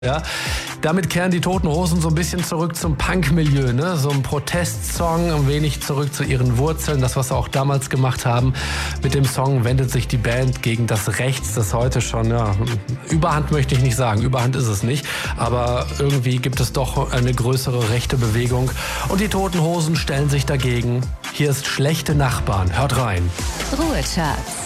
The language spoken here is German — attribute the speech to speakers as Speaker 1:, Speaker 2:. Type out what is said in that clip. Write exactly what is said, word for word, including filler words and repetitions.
Speaker 1: Ja, damit kehren die Toten Hosen so ein bisschen zurück zum Punk-Milieu, ne? So ein Protestsong, ein wenig zurück zu ihren Wurzeln, das, was sie auch damals gemacht haben. Mit dem Song wendet sich die Band gegen das Rechts, das heute schon, ja, Überhand möchte ich nicht sagen, Überhand ist es nicht, aber irgendwie gibt es doch eine größere rechte Bewegung und die Toten Hosen stellen sich dagegen. Hier ist Schlechte Nachbarn, hört rein.
Speaker 2: Ruhecharts.